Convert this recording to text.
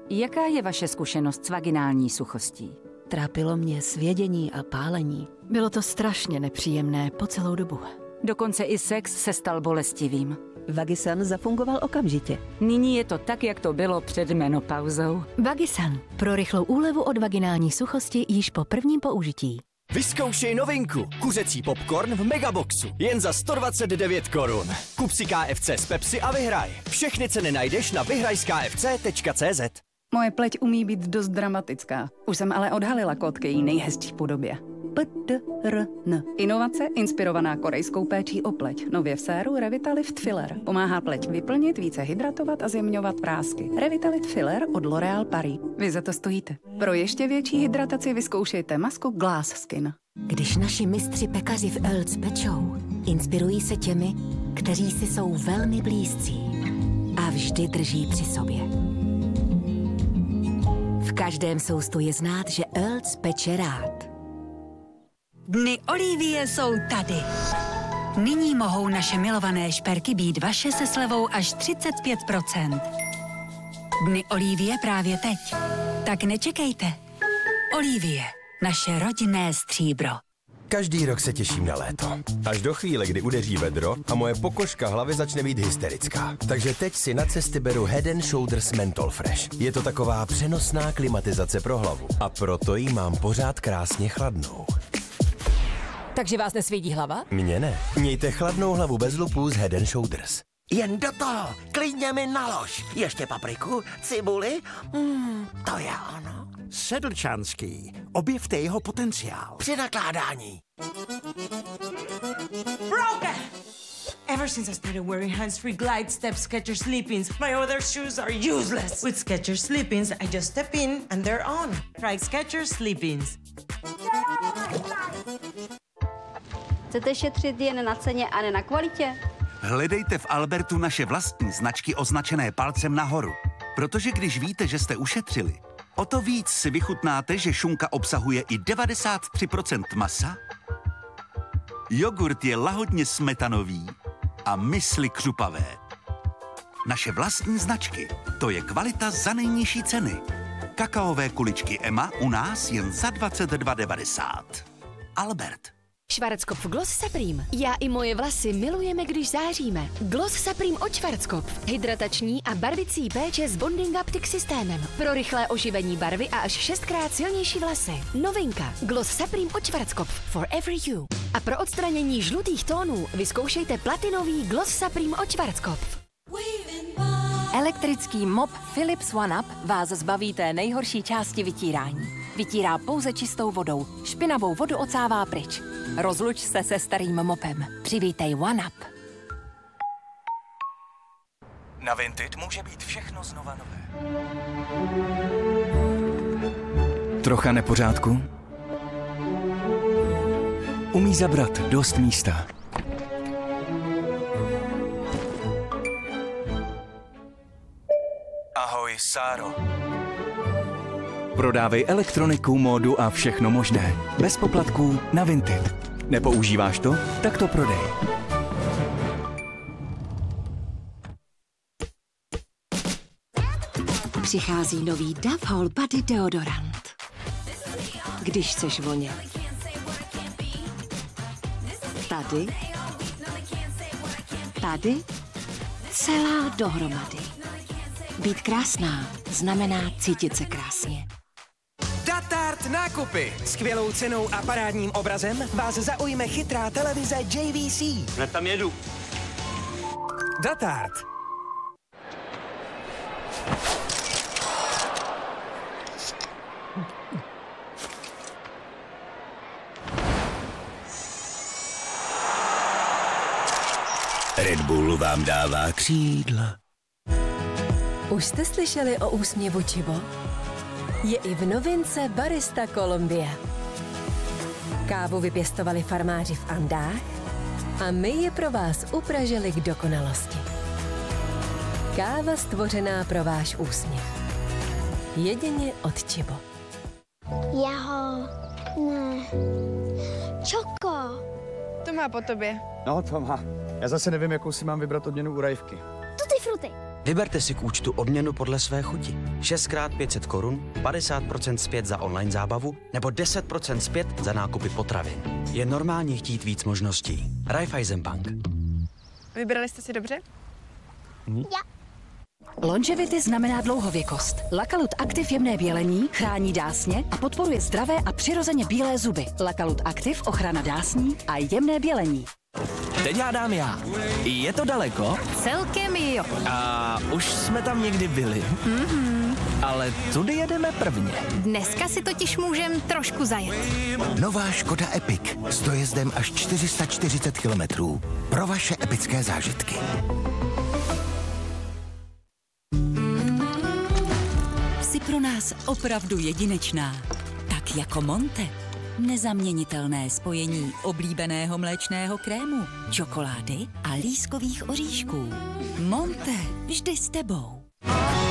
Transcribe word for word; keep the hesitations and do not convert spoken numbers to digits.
Jaká je vaše zkušenost s vaginální suchostí? Trápilo mě svědění a pálení. Bylo to strašně nepříjemné po celou dobu. Dokonce i sex se stal bolestivým. Vagisan zafungoval okamžitě. Nyní je to tak, jak to bylo před menopauzou. Vagisan. Pro rychlou úlevu od vaginální suchosti již po prvním použití. Vyzkoušej novinku. Kuřecí popcorn v Megaboxu. Jen za sto dvacet devět korun. Kup si K F C z Pepsi a vyhraj. Všechny ceny najdeš na vyhraj z K F C tečka cé zet. Moje pleť umí být dost dramatická. Už jsem ale odhalila kód k její nejhezčí podobě. P D R N. Inovace inspirovaná korejskou péčí o pleť. Nově v séru Revitalift Filler. Pomáhá pleť vyplnit, více hydratovat a zjemňovat prásky. Revitalift Filler od L'Oréal Paris. Vy za to stojíte. Pro ještě větší hydrataci vyzkoušejte masku Glass Skin. Když naši mistři pekaři v Earls pečou, inspirují se těmi, kteří si jsou velmi blízcí a vždy drží při sobě. V každém soustu je znát, že Earls peče rád. Dny Olivie jsou tady. Nyní mohou naše milované šperky být vaše se slevou až třicet pět procent. Dny Olivie právě teď. Tak nečekejte. Olivie, naše rodinné stříbro. Každý rok se těším na léto. Až do chvíle, kdy udeří vedro a moje pokožka hlavy začne být hysterická. Takže teď si na cesty beru Head and Shoulders Menthol Fresh. Je to taková přenosná klimatizace pro hlavu. A proto ji mám pořád krásně chladnou. Takže vás nesvědí hlava? Mně ne. Mějte chladnou hlavu bez lupů z Head and Shoulders. Jen do toho, klidně mi nalož. Ještě papriku, cibuli, mm, to je ono. Sedlčanský, objevte jeho potenciál. Při nakládání. Broken! Ever since I started wearing hands-free glide step Skechers Sleep-ins, my other shoes are useless. With Skechers Sleep-ins, I just step in and they're on. Try Skechers Sleep-ins. Chcete šetřit jen na ceně a ne na kvalitě? Hledejte v Albertu naše vlastní značky označené palcem nahoru. Protože když víte, že jste ušetřili, o to víc si vychutnáte, že šunka obsahuje i devadesát tři procent masa, jogurt je lahodně smetanový a mysli křupavé. Naše vlastní značky, to je kvalita za nejnižší ceny. Kakaové kuličky Emma u nás jen za dvacet dva devadesát. Albert. Schwarzkopf Gloss Supreme. Já i moje vlasy milujeme, když záříme. Gloss Supreme od Schwarzkopf. Hydratační a barvicí péče s Bonding Optic systémem. Pro rychlé oživení barvy a až šestkrát silnější vlasy. Novinka. Gloss Supreme od Schwarzkopf. For every you. A pro odstranění žlutých tónů vyzkoušejte platinový Gloss Supreme od Schwarzkopf. Elektrický mop Philips OneUp vás zbaví té nejhorší části vytírání. Vytírá pouze čistou vodou. Špinavou vodu ocává pryč. Rozluč se se starým mopem. Přivítej OneUp. Na Vinted může být všechno znova nové. Trocha nepořádku? Umí zabrat dost místa. Ahoj, Sáro. Prodávej elektroniku, módu a všechno možné. Bez poplatků na Vinted. Nepoužíváš to? Tak to prodej. Přichází nový Dove Whole Body deodorant. Když chceš vonět. Tady. Tady. Celá dohromady. Být krásná znamená cítit se krásně. Datart nákupy. Skvělou cenou a parádním obrazem vás zaujme chytrá televize J V C. Hned tam jedu. Datart. Red Bull vám dává křídla. Už jste slyšeli o úsměvu Chibo? Je i v novince Barista Colombia. Kávu vypěstovali farmáři v Andách a my je pro vás upražili k dokonalosti. Káva stvořená pro váš úsměv. Jedině od Chibo. Jaho, ne, čoko. To má po tobě. No, to má. Já zase nevím, jakou si mám vybrat odměnu u Rajvky. Tutti frutti. Vyberte si k účtu odměnu podle své chuti. šestkrát pět set korun, padesát procent zpět za online zábavu nebo deset procent zpět za nákupy potravin. Je normálně chtít víc možností. Raiffeisenbank. Vybrali jste si dobře? Ja. Longevity znamená dlouhověkost. Lakalut Active jemné bělení chrání dásně a podporuje zdravé a přirozeně bílé zuby. Lakalut Active ochrana dásní a jemné bělení. Teď hádám já. Je to daleko? Celkem jo. A už jsme tam někdy byli. Mhm. Ale tudy jedeme prvně. Dneska si totiž můžem trošku zajet. Nová Škoda Epic s dojezdem až čtyři sta čtyřicet kilometrů. Pro vaše epické zážitky. Jsi pro nás opravdu jedinečná. Tak jako Monte. Nezaměnitelné spojení oblíbeného mléčného krému, čokolády a lískových oříšků. Monte, vždy s tebou.